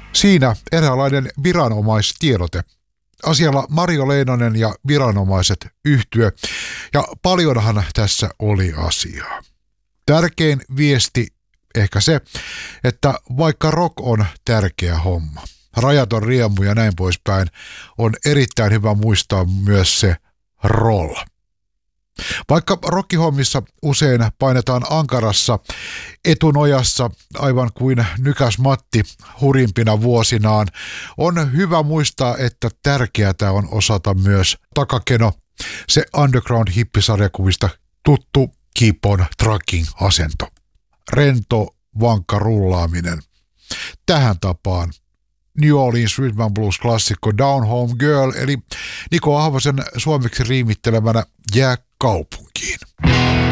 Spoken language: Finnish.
Siinä eräänlainen viranomaistiedote. Asialla Marjo Leinonen ja viranomaiset yhtye, ja paljonhan tässä oli asiaa. Tärkein viesti ehkä se, että vaikka rock on tärkeä homma, rajaton riemu ja näin poispäin, on erittäin hyvä muistaa myös se roll. Vaikka rockihommissa usein painetaan ankarassa etunojassa aivan kuin Nykäs Matti hurimpina vuosinaan, on hyvä muistaa, että tärkeää on osata myös takakeno, se underground-hippisarjakuvista tuttu keep on trucking-asento. Rento, vankka rullaaminen. Tähän tapaan New Orleans Rhythm and Blues-klassikko Down Home Girl, eli Niko Ahvosen suomeksi riimittelemänä Jää kaupunkiin.